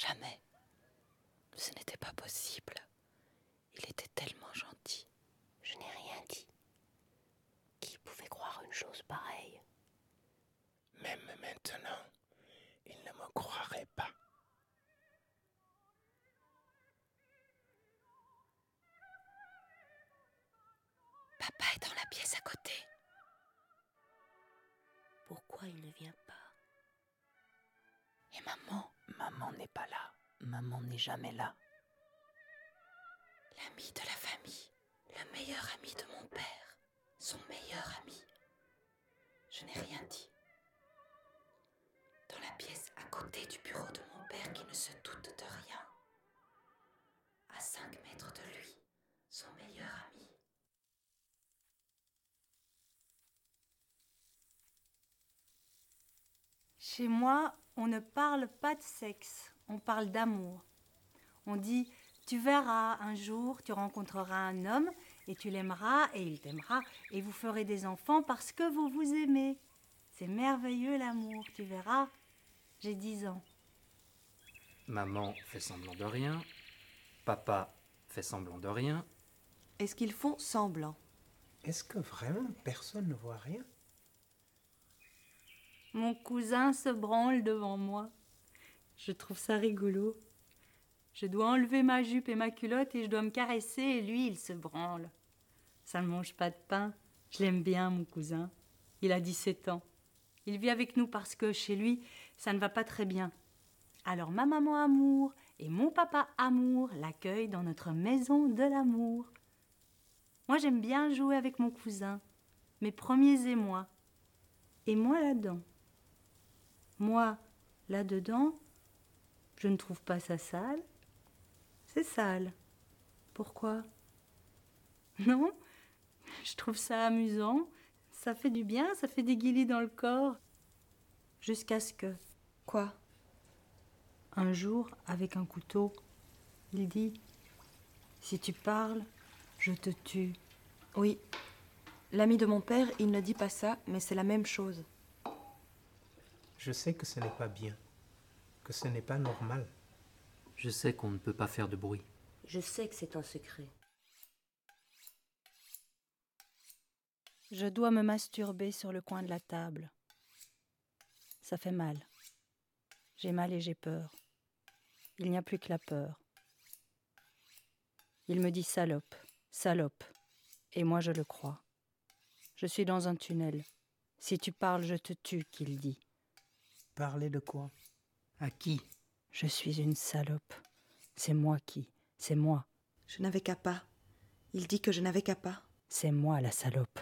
Jamais. Ce n'était pas possible. Il était tellement gentil. Je n'ai rien dit. Qui pouvait croire une chose pareille? Même maintenant, il ne me croirait pas. Papa est dans la pièce à côté. Pourquoi il ne vient pas? Et maman? Maman n'est pas là. Maman n'est jamais là. L'ami de la famille, le meilleur ami de mon père, son meilleur ami. Je n'ai rien dit. Dans la pièce à côté du bureau de mon père qui ne se doute de rien. À 5 mètres de lui, son meilleur ami. Chez moi, on ne parle pas de sexe, on parle d'amour. On dit, tu verras, un jour, tu rencontreras un homme et tu l'aimeras et il t'aimera et vous ferez des enfants parce que vous vous aimez. C'est merveilleux l'amour, tu verras. J'ai 10 ans. Maman fait semblant de rien. Papa fait semblant de rien. Est-ce qu'ils font semblant? Est-ce que vraiment personne ne voit rien? Mon cousin se branle devant moi. Je trouve ça rigolo. Je dois enlever ma jupe et ma culotte et je dois me caresser et lui, il se branle. Ça ne mange pas de pain. Je l'aime bien, mon cousin. Il a 17 ans. Il vit avec nous parce que chez lui, ça ne va pas très bien. Alors ma maman Amour et mon papa Amour l'accueillent dans notre maison de l'amour. Moi, j'aime bien jouer avec mon cousin, mes premiers émois. Et moi là-dedans. Moi, là-dedans, je ne trouve pas ça sale. C'est sale. Pourquoi? Non, je trouve ça amusant. Ça fait du bien, ça fait des guilis dans le corps. Jusqu'à ce que... Quoi? Un jour, avec un couteau, il dit « Si tu parles, je te tue. » Oui. L'ami de mon père, il ne dit pas ça, mais c'est la même chose. Je sais que ce n'est pas bien, que ce n'est pas normal. Je sais qu'on ne peut pas faire de bruit. Je sais que c'est un secret. Je dois me masturber sur le coin de la table. Ça fait mal. J'ai mal et j'ai peur. Il n'y a plus que la peur. Il me dit salope, salope. Et moi je le crois. Je suis dans un tunnel. Si tu parles, je te tue, qu'il dit. Parler de quoi? À qui? Je suis une salope. C'est moi qui. C'est moi. Je n'avais qu'à pas. Il dit que je n'avais qu'à pas. C'est moi la salope.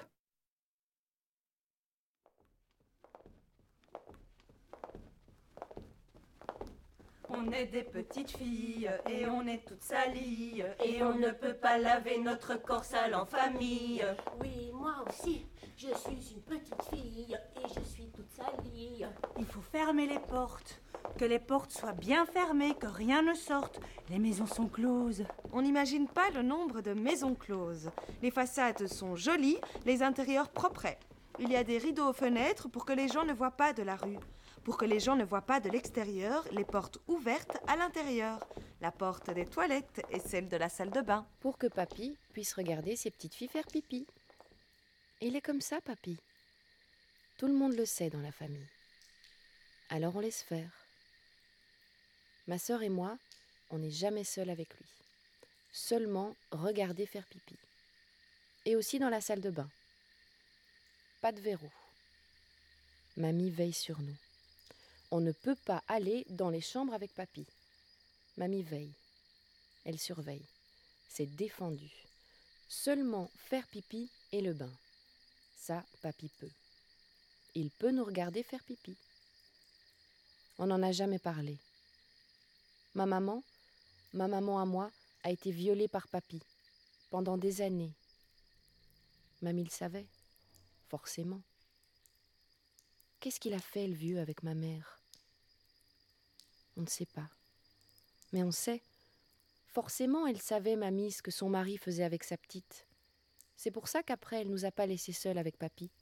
On est des petites filles et on est toutes salies et on ne peut pas laver notre corps sale en famille. Oui, moi aussi, je suis une petite fille et je suis toute salie. Il faut fermer les portes, que les portes soient bien fermées, que rien ne sorte. Les maisons sont closes. On n'imagine pas le nombre de maisons closes. Les façades sont jolies, les intérieurs propres. Il y a des rideaux aux fenêtres pour que les gens ne voient pas de la rue. Pour que les gens ne voient pas de l'extérieur, les portes ouvertes à l'intérieur. La porte des toilettes et celle de la salle de bain. Pour que papy puisse regarder ses petites filles faire pipi. Et il est comme ça, papy. Tout le monde le sait dans la famille. Alors on laisse faire. Ma sœur et moi, on n'est jamais seuls avec lui. Seulement regarder faire pipi. Et aussi dans la salle de bain. Pas de verrou. Mamie veille sur nous. On ne peut pas aller dans les chambres avec papy. Mamie veille. Elle surveille. C'est défendu. Seulement faire pipi et le bain. Ça, papy peut. Il peut nous regarder faire pipi. On n'en a jamais parlé. Ma maman à moi, a été violée par papy pendant des années. Mamie le savait, forcément. Qu'est-ce qu'il a fait, le vieux, avec ma mère? On ne sait pas. Mais on sait. Forcément, elle savait, mamie, ce que son mari faisait avec sa petite. C'est pour ça qu'après, elle nous a pas laissés seuls avec papy.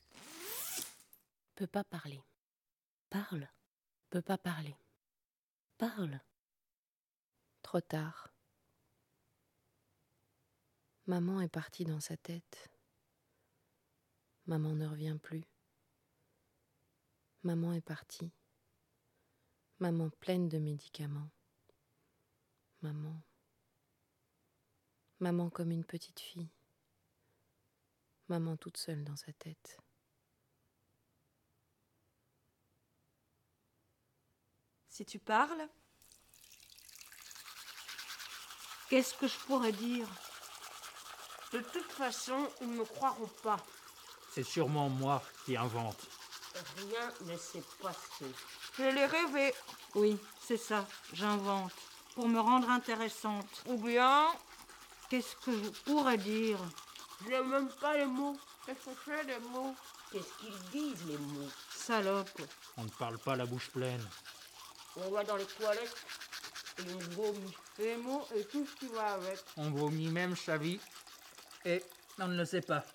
Peut pas parler. Parle. Peut pas parler. Parle. Trop tard. Maman est partie dans sa tête. Maman ne revient plus. Maman est partie. Maman pleine de médicaments. Maman. Maman comme une petite fille. Maman toute seule dans sa tête. Si tu parles, Qu'est-ce que je pourrais dire? De toute façon, ils ne me croiront pas. C'est sûrement moi qui invente. Rien ne s'est passé. je l'ai rêvé. Oui, c'est ça, j'invente. Pour me rendre intéressante. Ou bien, Qu'est-ce que je pourrais dire? Je n'aime même pas les mots. qu'est-ce que c'est les mots? Qu'est-ce qu'ils disent, les mots? Salope. On ne parle pas la bouche pleine. On va dans les toilettes et on vomit. Les mots et tout ce qui va avec. On vomit même sa vie. Et on ne le sait pas.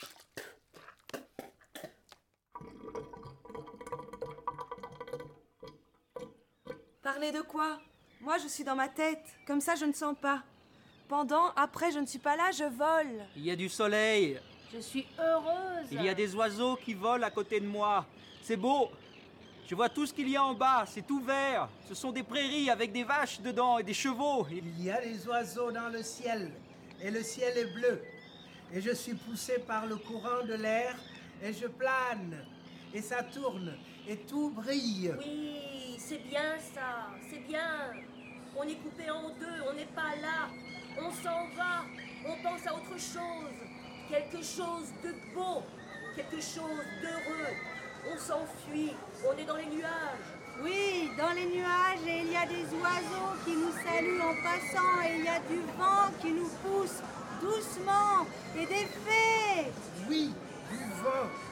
Parler de quoi? Moi, je suis dans ma tête. Comme ça, je ne sens pas. Pendant, après, je ne suis pas là, je vole. Il y a du soleil. Je suis heureuse. Il y a des oiseaux qui volent à côté de moi. C'est beau. Je vois tout ce qu'il y a en bas. C'est tout vert. Ce sont des prairies avec des vaches dedans et des chevaux. Il y a des oiseaux dans le ciel, et le ciel est bleu. Et je suis poussé par le courant de l'air, et je plane, et ça tourne, et tout brille. Oui, c'est bien ça, c'est bien. On est coupé en deux, on n'est pas là. On s'en va, on pense à autre chose. Quelque chose de beau, quelque chose d'heureux. On s'enfuit, on est dans les nuages. Oui, dans les nuages, et il y a des oiseaux qui nous saluent en passant, et il y a du vent qui nous pousse doucement, et des fées. Oui, du vent,